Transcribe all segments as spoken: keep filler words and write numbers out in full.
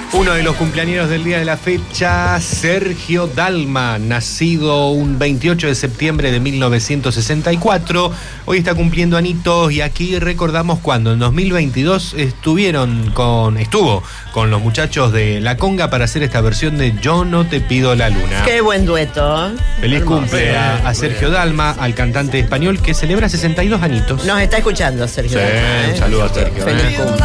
Uno de los cumpleañeros del día de la fecha, Sergio Dalma, nacido un veintiocho de septiembre de mil novecientos sesenta y cuatro. Hoy está cumpliendo anitos y aquí recordamos cuando en dos mil veintidós estuvieron con, estuvo con los muchachos de La Conga para hacer esta versión de Yo no te pido la luna. Qué buen dueto. Feliz cumple a, a Sergio Dalma, al cantante español que celebra sesenta y dos anitos. Nos está escuchando Sergio Sí, Dalma, ¿eh? un saludo a Sergio. Feliz ¿eh? cumple.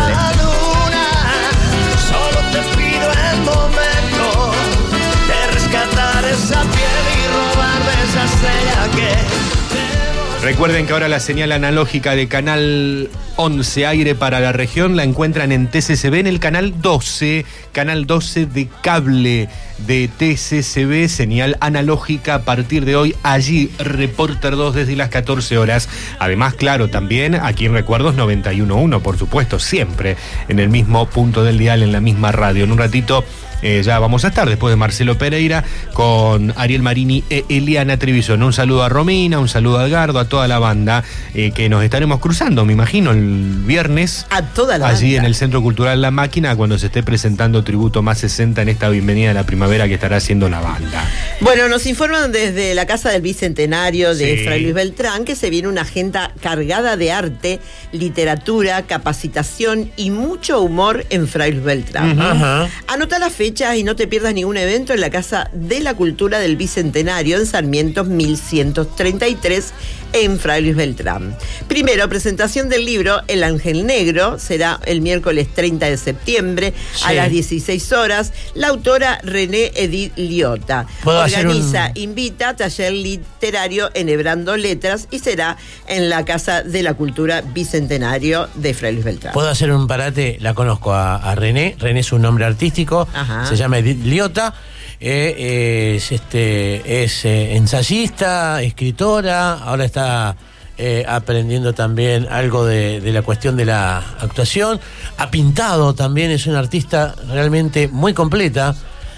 Recuerden que ahora la señal analógica de Canal once Aire para la región la encuentran en T C C B en el canal doce, canal doce de cable de T C C B, señal analógica a partir de hoy, allí Reporter dos desde las catorce horas. Además, claro, también aquí en Recuerdos noventa y uno punto uno, por supuesto, siempre en el mismo punto del dial, en la misma radio. En un ratito Eh, ya vamos a estar después de Marcelo Pereira con Ariel Marini e Eliana Trevisón. Un saludo a Romina, un saludo a Edgardo, a toda la banda eh, que nos estaremos cruzando, me imagino, el viernes. A toda la allí banda. en el Centro Cultural La Máquina, cuando se esté presentando Tributo Más sesenta en esta bienvenida a la primavera que estará haciendo la banda. Bueno, nos informan desde la Casa del Bicentenario de Sí. Fray Luis Beltrán que se viene una agenda cargada de arte, literatura, capacitación y mucho humor en Fray Luis Beltrán. Uh-huh. Ajá. Anota la fecha y no te pierdas ningún evento en la Casa de la Cultura del Bicentenario en Sarmiento mil ciento treinta y tres en Fray Luis Beltrán. Primero, presentación del libro El Ángel Negro, será el miércoles treinta de septiembre Sí. a las dieciséis horas. La autora René Edith Liotta. ¿Puedo hacer Organiza, un- invita taller literario Enhebrando Letras y será en la Casa de la Cultura Bicentenario de Fray Luis Beltrán. ¿Puedo hacer un parate? La conozco a, a René. René es un nombre artístico. Ajá. Se llama Edith Liotta. Eh, eh, es este, es eh, ensayista, escritora. Ahora está eh, aprendiendo también algo de, de la cuestión de la actuación. Ha pintado también. Es una artista realmente muy completa.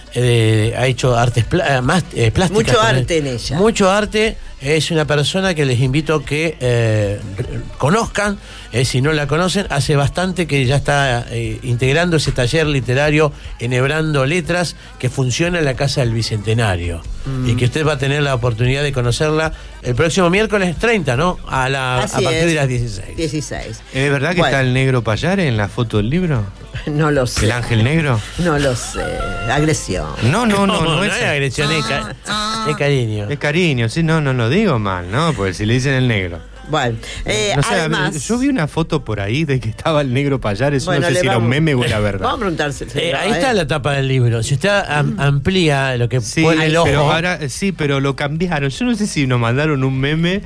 Eh, ha hecho artes plá- más, eh, plásticas. Mucho también. arte en ella. Mucho arte. Es una persona que les invito a que eh, conozcan. Eh, si no la conocen, hace bastante que ya está eh, integrando ese taller literario Enhebrando Letras que funciona en la Casa del Bicentenario. Mm. Y que usted va a tener la oportunidad de conocerla el próximo miércoles treinta, ¿no? A, la, a Así partir es. de las dieciséis. dieciséis. ¿Es verdad que Bueno. está el negro Payar en la foto del libro? No lo sé. ¿El ángel negro? No lo sé. Agresión. No, no, no, no, no es, es agresión, es, ca- es cariño. es cariño, sí, no, no lo digo mal, ¿no? Porque si le dicen el negro. Bueno, eh, No sé, a ver, además... yo vi una foto por ahí de que estaba el negro Payar, eso Bueno, no sé le si era un vamos- meme o era verdad. Vamos a preguntarse. Eh, ahí está la tapa del libro. Si usted am- amplía lo que Sí, pone el ojo. pero ahora sí, pero lo cambiaron. Yo no sé si nos mandaron un meme.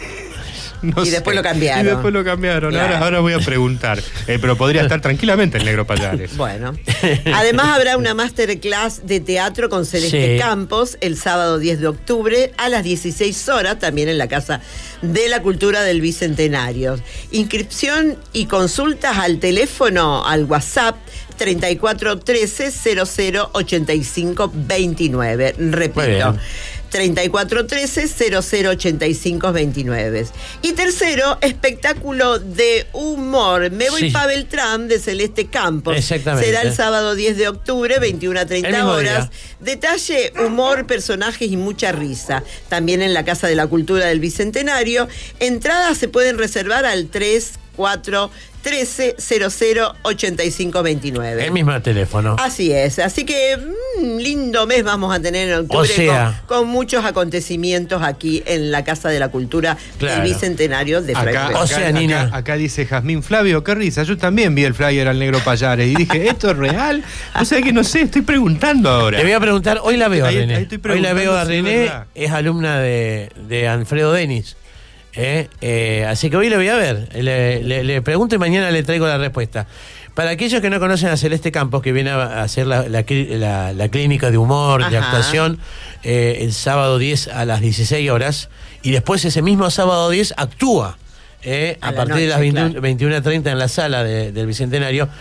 No Y sé. después lo cambiaron. Y después lo cambiaron. Claro. Ahora, ahora voy a preguntar. Eh, pero podría estar tranquilamente el negro Payares. Bueno, además habrá una masterclass de teatro con Celeste Sí. Campos el sábado diez de octubre a las dieciséis horas, también en la Casa de la Cultura del Bicentenario. Inscripción y consultas al teléfono, al WhatsApp treinta y cuatro trece cero cero ochenta y cinco veintinueve. Muy Repito. bien. treinta y cuatro trece cero cero ochenta y cinco veintinueve. Y tercero, espectáculo de humor. Me voy Sí. pa' Beltrán de Celeste Campos. Exactamente. Será el sábado diez de octubre, veintiuna a El treinta mismo horas. día. Detalle, humor, personajes y mucha risa. También en la Casa de la Cultura del Bicentenario. Entradas se pueden reservar al tres cuatro trece cero cero ochenta y cinco veintinueve. El mismo teléfono. Así es, así que mmm, lindo mes vamos a tener en octubre O sea- con, con muchos acontecimientos aquí en la Casa de la Cultura Claro. del Bicentenario de Fray Acá, Luis. O acá- sea, acá- Nina. acá dice Jazmín Flavio, qué risa. Yo también vi el flyer al negro Payares y dije, ¿esto es real? O sea que no sé, estoy preguntando ahora. Le voy a preguntar, hoy la veo a Ahí- René. ahí estoy Hoy la veo a preguntando si es René, verdad. es alumna de, de Alfredo Denis. Eh, eh, así que hoy le voy a ver. Le, le- le pregunto y mañana le traigo la respuesta. Para aquellos que no conocen a Celeste Campos, que viene a hacer la, la, clí- la- la clínica de humor, de Ajá. actuación, eh, el sábado diez a las dieciséis horas, y después ese mismo sábado diez actúa. Eh, A a la partir de las noche, claro. veintiuna treinta en la sala de- del Bicentenario.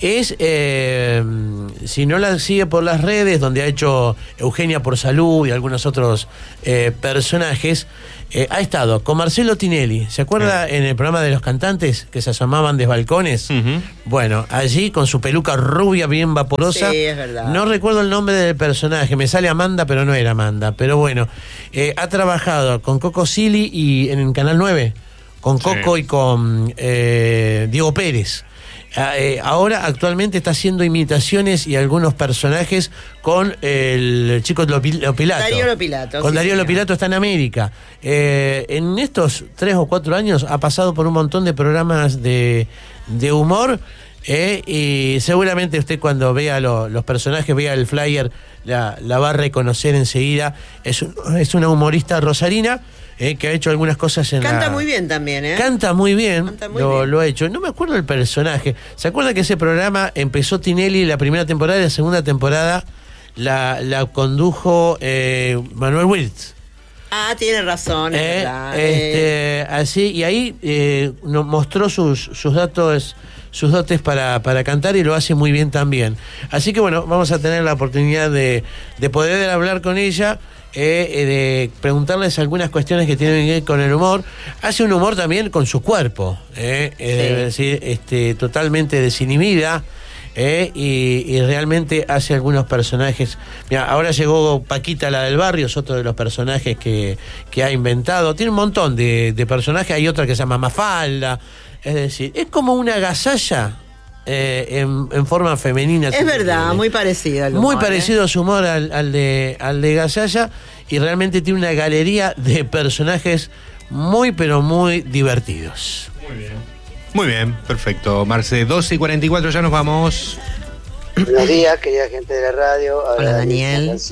es, eh, si no la sigue por las redes, donde ha hecho Eugenia por Salud y algunos otros eh, personajes, eh, ha estado con Marcelo Tinelli. ¿Se acuerda eh. en el programa de los cantantes que se asomaban de balcones? Uh-huh. Bueno, allí con su peluca rubia bien vaporosa. Sí, es verdad. No recuerdo el nombre del personaje, me sale Amanda, pero no era Amanda. Pero bueno, eh, ha trabajado con Coco Silly y en Canal nueve, con Coco sí. y con eh, Diego Pérez. Eh, ahora actualmente está haciendo imitaciones y algunos personajes con el chico Lopilato. Darío Lopilato. Con sí, Darío señor. Lopilato está en América. Eh, en estos tres o cuatro años ha pasado por un montón de programas de, de humor. Eh, y seguramente usted cuando vea lo, los personajes, vea el flyer, la, la va a reconocer enseguida. Es, un, es una humorista rosarina. Eh, que ha hecho algunas cosas en Canta la... muy bien también, ¿eh? Canta muy bien, Canta muy lo, bien. lo ha hecho. No me acuerdo del personaje. ¿Se acuerda que ese programa empezó Tinelli la primera temporada y la segunda temporada la, la condujo eh, Manuel Wirtz? Ah, tiene razón, es Eh, verdad. este, Eh, así, y ahí eh, nos mostró sus, sus datos, sus dotes para, para cantar y lo hace muy bien también. Así que bueno, vamos a tener la oportunidad de, de poder hablar con ella. Eh, eh, de preguntarles algunas cuestiones que tienen que ver con el humor. Hace un humor también con su cuerpo, eh, eh, Sí. es decir, este, totalmente desinhibida, eh, y, y realmente hace algunos personajes. Mira, ahora llegó Paquita, la del barrio, es otro de los personajes que, que ha inventado. Tiene un montón de, de personajes, hay otra que se llama Mafalda, es decir, es como una gazalla. Eh, en, en forma femenina. es verdad, muy parecido al humor, Muy parecido ¿eh? su humor al, al de al de Gazalla, y realmente tiene una galería de personajes muy pero muy divertidos. Muy bien. Muy bien, perfecto. Marce, doce y cuarenta y cuatro, ya nos vamos. Buenos días, querida gente de la radio. Habla Hola, Daniel. Les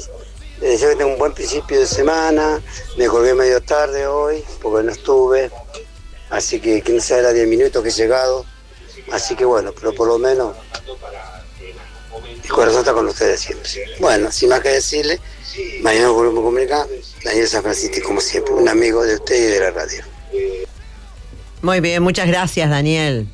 deseo que tengan un buen principio de semana. Me colgué medio tarde hoy porque no estuve. Así que que no sea de diez minutos que he llegado. Así que bueno, pero por lo menos el corazón está con ustedes siempre. Bueno, sin más que decirle, mañana nos volvemos a comunicar. Daniel San Francisco, como siempre, un amigo de usted y de la radio. Muy bien, muchas gracias, Daniel.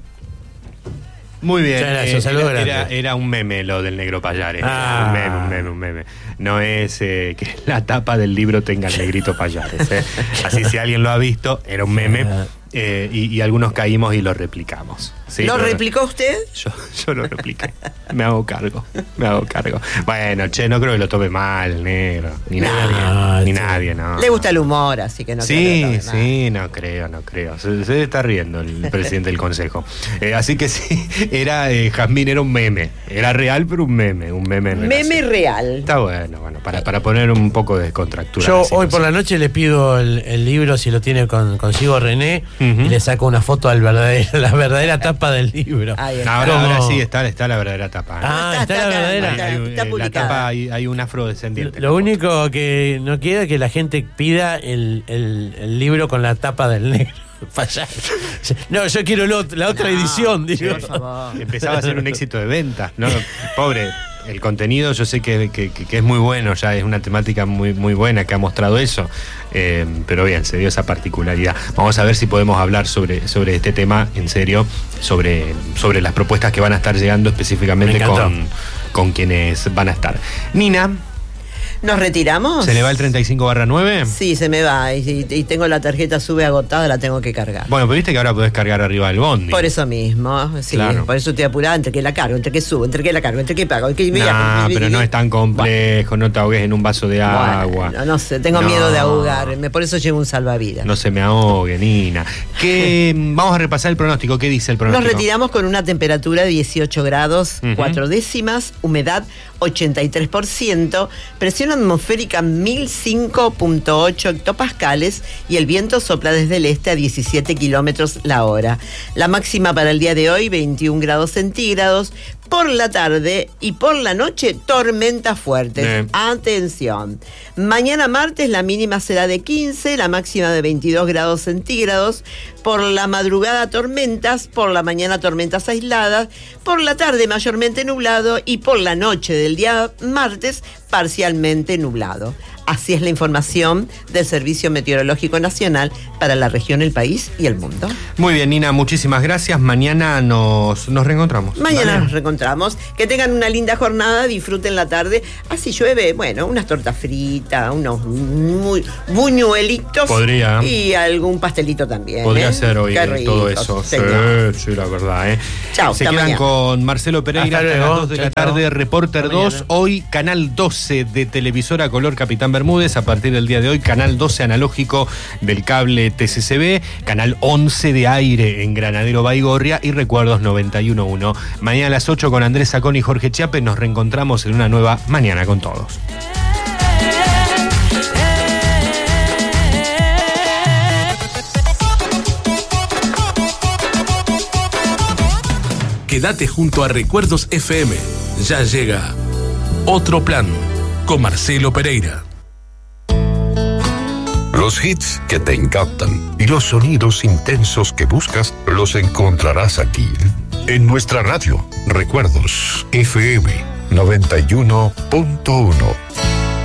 Muy bien. Muchas gracias, eh, saludos era, grandes. era, era un meme lo del Negro Payares. Ah. Un meme, un meme, un meme. No es eh, que la tapa del libro tenga el Negrito Payares. Eh. Así, si alguien lo ha visto, era un meme. Eh, y, y algunos caímos y lo replicamos. ¿Sí? ¿Lo Pero- replicó usted? Yo, yo lo repliqué. Me hago cargo. Me hago cargo. Bueno, che, no creo que lo tome mal, el negro. Ni No, nadie. Ni sí. nadie, no. Le gusta el humor, así que no creo que Sí, lo tome mal. sí, no creo, no creo. Se, se está riendo el presidente del consejo. Eh, así que sí, era eh, Jazmín era un meme. Era real, pero un meme. Un meme. en Meme relación. real. Está bueno, bueno, para, para poner un poco de descontractura. Yo a la hoy por situación. la noche le pido el, el libro, si lo tiene con, consigo René, Ujú. y le saco una foto al verdadero, la verdadera tapa del libro. Ahí está. Ahora, ahora Como- sí está, está la verdadera tapa. ¿eh? Ah, está, está la está, verdadera. está, Hay- hay- está eh, la publicada. tapa hay, hay un afrodescendiente. Lo único que no quiero es que la gente pida el, el, el libro con la tapa del negro. Fallar. No, yo quiero lo- la otra No, edición, digo. por favor. Empezaba a ser un éxito de ventas, ¿no? Pobre, el contenido yo sé que, que- que es muy bueno, ya es una temática muy, muy buena que ha mostrado eso, eh, pero bien, se dio esa particularidad. Vamos a ver si podemos hablar sobre, sobre este tema en serio, sobre, sobre las propuestas que van a estar llegando específicamente Me encantó. con, con quienes van a estar. Nina, ¿Nos retiramos? ¿se le va el treinta y cinco barra nueve? Sí, se me va. Y, y tengo la tarjeta sube agotada, la tengo que cargar. Bueno, pero viste que ahora podés cargar arriba del bondi. Por eso mismo, sí, Claro. por eso estoy apurada, entre que la cargo, entre que subo, entre que la cargo, entre que pago, entre que No, pero no es tan complejo, no te ahogues en un vaso de agua. Bueno, no sé, tengo No. miedo de ahogarme, por eso llevo un salvavidas. No se me ahogue, Nina. ¿Qué, vamos a repasar el pronóstico. ¿Qué dice el Nos pronóstico? retiramos con una temperatura de dieciocho grados, Ujú. cuatro décimas, humedad ochenta y tres por ciento, presión atmosférica mil cinco punto ocho hectopascales y el viento sopla desde el este a diecisiete kilómetros la hora. La máxima para el día de hoy, veintiún grados centígrados. Por la tarde y por la noche, tormentas fuertes. Bien. Atención. Mañana martes la mínima será de quince, la máxima de veintidós grados centígrados. Por la madrugada tormentas, por la mañana tormentas aisladas, por la tarde mayormente nublado y por la noche del día martes parcialmente nublado. Así es la información del Servicio Meteorológico Nacional para la región, el país y el mundo. Muy bien, Nina, muchísimas gracias. Mañana nos, nos reencontramos. Mañana ¿Vale? nos reencontramos. Que tengan una linda jornada, disfruten la tarde. Así llueve, bueno, unas tortas fritas, unos muy, buñuelitos. Podría. Y algún pastelito también. Podría ¿eh? ser hoy Qué eh, rico, todo eso. Sí, señor. sí, la verdad. ¿eh? Chao, Se hasta quedan mañana. con Marcelo Pereira Hasta hasta luego. las dos de la Chao, tarde. chao. Reporter Hasta dos, mañana. hoy canal doce de televisora color Capitán Bermúdez. A partir del día de hoy, canal doce analógico del cable T C C B. Canal once de aire en Granadero Baigorria y Recuerdos noventa y uno punto uno. Mañana a las ocho con Andrés Sacón y Jorge Chiape nos reencontramos en una nueva Mañana con Todos. Quédate junto a Recuerdos F M. Ya llega Otro Plan con Marcelo Pereira. Los hits que te encantan y los sonidos intensos que buscas los encontrarás aquí, en nuestra radio. Recuerdos F M noventa y uno punto uno.